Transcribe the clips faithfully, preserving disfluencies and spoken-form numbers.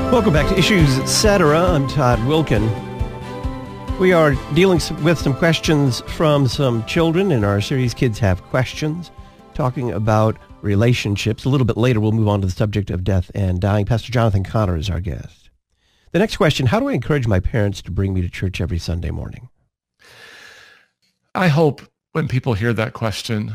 Welcome back to Issues Etc. I'm Todd Wilkin. We are dealing with some questions from some children in our series, Kids Have Questions, talking about relationships. A little bit later, we'll move on to the subject of death and dying. Pastor Jonathan Connor is our guest. The next question, how do I encourage my parents to bring me to church every Sunday morning? I hope when people hear that question,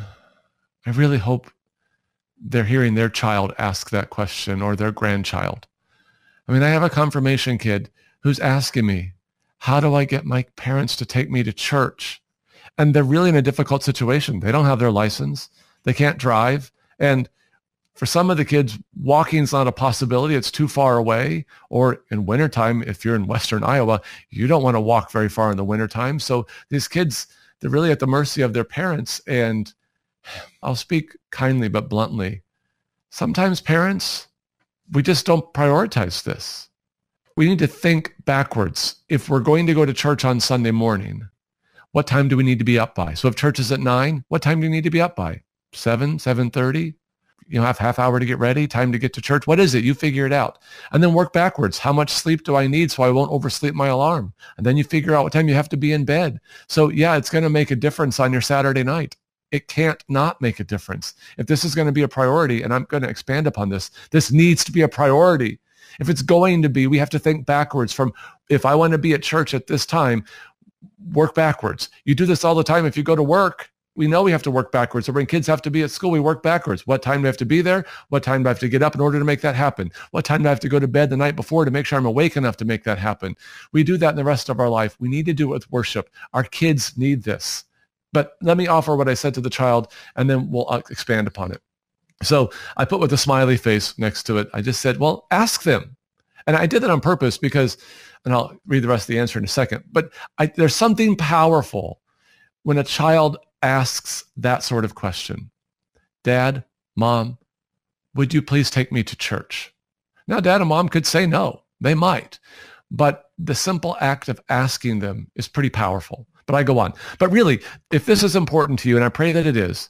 I really hope they're hearing their child ask that question or their grandchild. I mean, I have a confirmation kid who's asking me, how do I get my parents to take me to church? And they're really in a difficult situation. They don't have their license. They can't drive. And for some of the kids, walking's not a possibility. It's too far away. Or in wintertime, if you're in Western Iowa, you don't want to walk very far in the wintertime. So these kids, they're really at the mercy of their parents. And I'll speak kindly but bluntly. Sometimes parents, we just don't prioritize this. We need to think backwards. If we're going to go to church on Sunday morning, what time do we need to be up by? So if church is at nine, what time do you need to be up by? Seven, seven thirty? You know, have half hour to get ready, time to get to church. What is it? You figure it out. And then work backwards. How much sleep do I need so I won't oversleep my alarm? And then you figure out what time you have to be in bed. So yeah, it's going to make a difference on your Saturday night. It can't not make a difference. If this is going to be a priority, and I'm going to expand upon this, this needs to be a priority. If it's going to be, we have to think backwards from, if I want to be at church at this time, work backwards. You do this all the time. If you go to work, we know we have to work backwards. So when kids have to be at school, we work backwards. What time do I have to be there? What time do I have to get up in order to make that happen? What time do I have to go to bed the night before to make sure I'm awake enough to make that happen? We do that in the rest of our life. We need to do it with worship. Our kids need this. But let me offer what I said to the child, and then we'll expand upon it. So I put with a smiley face next to it. I just said, well, ask them. And I did that on purpose because, and I'll read the rest of the answer in a second, but I, there's something powerful when a child asks that sort of question. Dad, Mom, would you please take me to church? Now, Dad and Mom could say no. They might. But the simple act of asking them is pretty powerful. But I go on. But really, if this is important to you, and I pray that it is,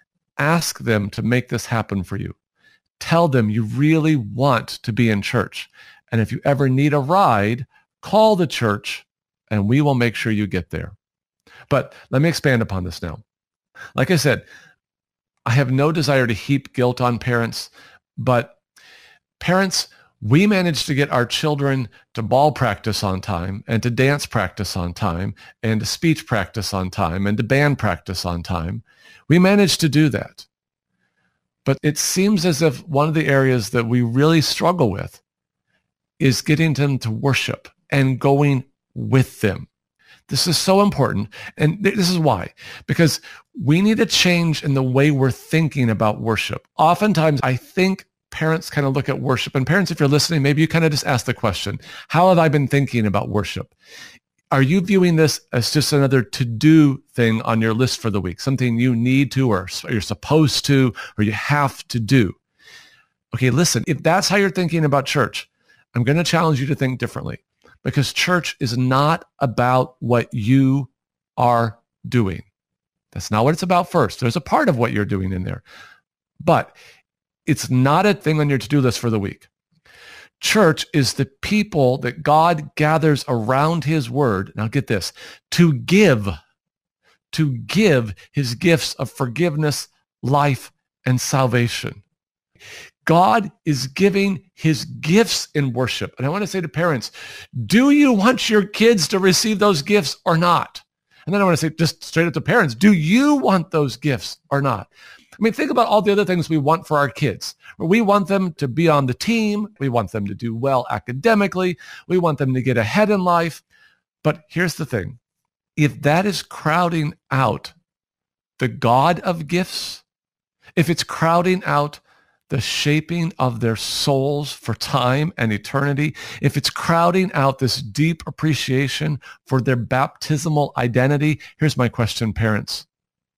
ask them to make this happen for you. Tell them you really want to be in church. And if you ever need a ride, call the church and we will make sure you get there. But let me expand upon this now. Like I said, I have no desire to heap guilt on parents, but parents, we managed to get our children to ball practice on time and to dance practice on time and to speech practice on time and to band practice on time. We managed to do that. But it seems as if one of the areas that we really struggle with is getting them to worship and going with them. This is so important. And this is why. Because we need a change in the way we're thinking about worship. Oftentimes, I think parents kind of look at worship. And parents, if you're listening, maybe you kind of just ask the question, how have I been thinking about worship? Are you viewing this as just another to-do thing on your list for the week, something you need to, or you're supposed to, or you have to do? Okay, listen, if that's how you're thinking about church, I'm going to challenge you to think differently, because church is not about what you are doing. That's not what it's about first. There's a part of what you're doing in there, but it's not a thing on your to-do list for the week. Church is the people that God gathers around his word. Now get this, to give, to give his gifts of forgiveness, life, and salvation. God is giving his gifts in worship. And I want to say to parents, do you want your kids to receive those gifts or not? And then I want to say just straight up to parents, do you want those gifts or not? I mean, think about all the other things we want for our kids. We want them to be on the team. We want them to do well academically. We want them to get ahead in life. But here's the thing. If that is crowding out the God of gifts, if it's crowding out the shaping of their souls for time and eternity, if it's crowding out this deep appreciation for their baptismal identity, here's my question, parents.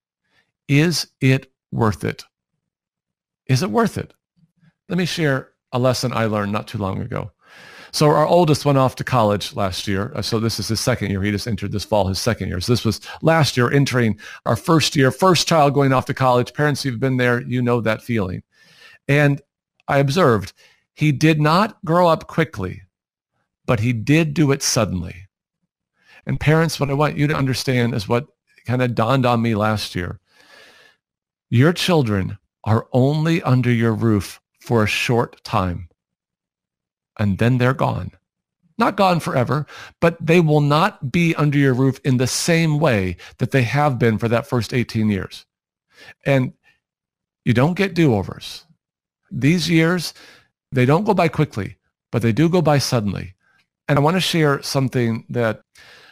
Is it worth it? Is it worth it? Let me share a lesson I learned not too long ago. So our oldest went off to college last year. So this is his second year. He just entered this fall, his second year. So this was last year entering our first year, first child going off to college. Parents who've been there, you know that feeling. And I observed He did not grow up quickly, but he did do it suddenly. And parents, what I want you to understand is what kind of dawned on me last year. Your children are only under your roof for a short time, and then they're gone. Not gone forever, but they will not be under your roof in the same way that they have been for that first eighteen years. And you don't get do-overs. These years, they don't go by quickly, but they do go by suddenly. And I want to share something that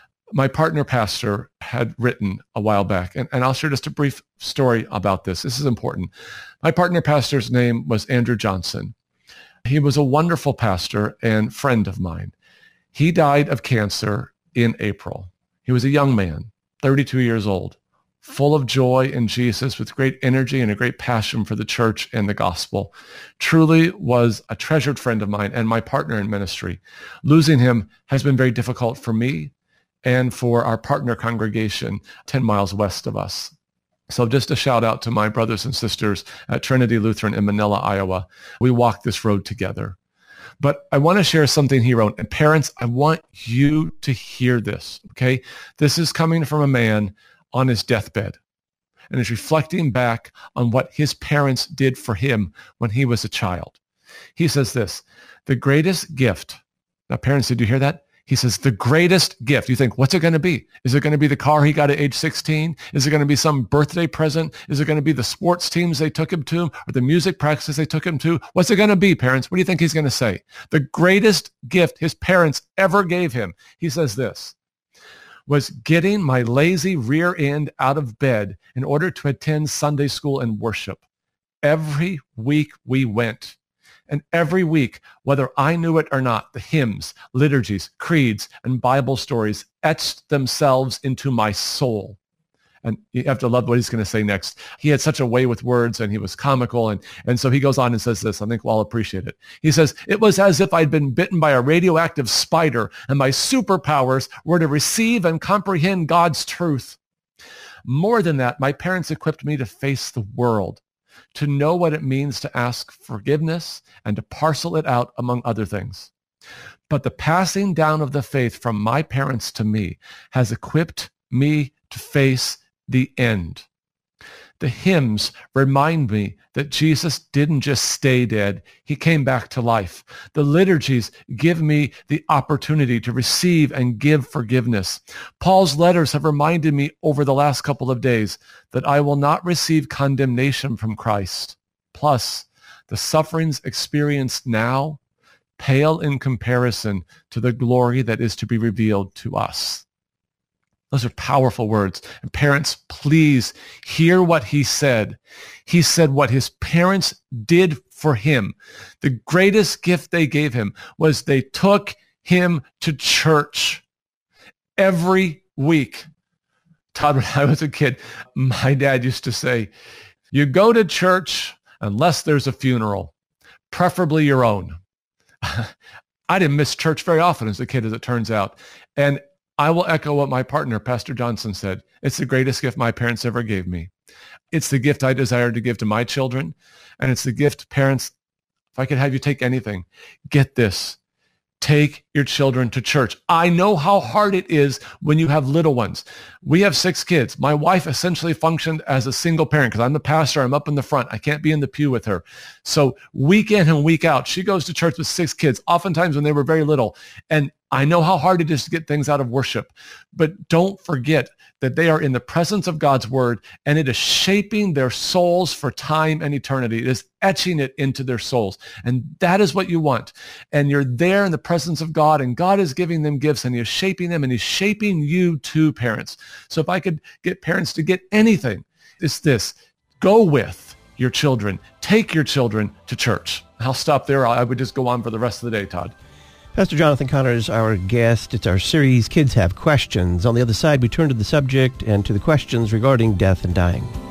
my partner pastor had written a while back, and, and I'll share just a brief story about this. This is important. My partner pastor's name was Andrew Johnson. He was a wonderful pastor and friend of mine. He died of cancer in April. He was a young man, thirty-two years old, full of joy in Jesus, with great energy and a great passion for the church and the gospel. Truly was a treasured friend of mine and my partner in ministry. Losing him has been very difficult for me and for our partner congregation ten miles west of us. So just a shout out to my brothers and sisters at Trinity Lutheran in Manila, Iowa. We walked this road together. But I want to share something he wrote. And parents, I want you to hear this, okay? This is coming from a man on his deathbed and is reflecting back on what his parents did for him when he was a child. He says this, the greatest gift. Now, parents, did you hear that? He says, the greatest gift. You think, what's it going to be? Is it going to be the car he got at age sixteen? Is it going to be some birthday present? Is it going to be the sports teams they took him to or the music practices they took him to? What's it going to be, parents? What do you think he's going to say? The greatest gift his parents ever gave him, he says this, was getting my lazy rear end out of bed in order to attend Sunday school and worship. Every week we went. And every week, whether I knew it or not, the hymns, liturgies, creeds, and Bible stories etched themselves into my soul. And you have to love what he's going to say next. He had such a way with words, and he was comical. And, and so he goes on and says this. I think we'll all appreciate it. He says, it was as if I'd been bitten by a radioactive spider, and my superpowers were to receive and comprehend God's truth. More than that, my parents equipped me to face the world, to know what it means to ask forgiveness and to parcel it out among other things. But the passing down of the faith from my parents to me has equipped me to face the end. The hymns remind me that Jesus didn't just stay dead. He came back to life. The liturgies give me the opportunity to receive and give forgiveness. Paul's letters have reminded me over the last couple of days that I will not receive condemnation from Christ. Plus, the sufferings experienced now pale in comparison to the glory that is to be revealed to us. Those are powerful words. And parents, please hear what he said. He said what his parents did for him. The greatest gift they gave him was they took him to church every week. Todd, when I was a kid, my dad used to say, you go to church unless there's a funeral, preferably your own. I didn't miss church very often as a kid, as it turns out. And I will echo what my partner, Pastor Johnson, said. It's the greatest gift my parents ever gave me. It's the gift I desire to give to my children. And it's the gift, parents, if I could have you take anything, get this. Take your children to church. I know how hard it is when you have little ones. We have six kids. My wife essentially functioned as a single parent because I'm the pastor. I'm up in the front. I can't be in the pew with her. So week in and week out, she goes to church with six kids, oftentimes when they were very little. And I know how hard it is to get things out of worship, but don't forget that they are in the presence of God's word, and it is shaping their souls for time and eternity. It is etching it into their souls. And that is what you want. And you're there in the presence of God, and God is giving them gifts, and he is shaping them, and he's shaping you too, parents. So if I could get parents to get anything, it's this: go with your children. Take your children to church. I'll stop there. I would just go on for the rest of the day, Todd. Pastor Jonathan Conner is our guest. It's our series, Kids Have Questions. On the other side, we turn to the subject and to the questions regarding death and dying.